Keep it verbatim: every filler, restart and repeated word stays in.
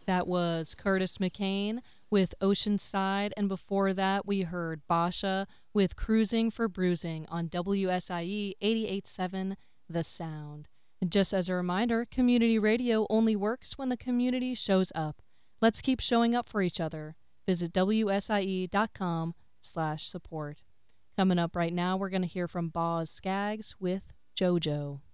That was Curtis McCain with Oceanside, and before that we heard Basha with Cruising for Bruising on W S I E eighty-eight point seven The Sound. And just as a reminder, community radio only works when the community shows up. Let's keep showing up for each other. Visit W S I E dot com slash support. Coming up right now, we're going to hear from Boz Scaggs with JoJo.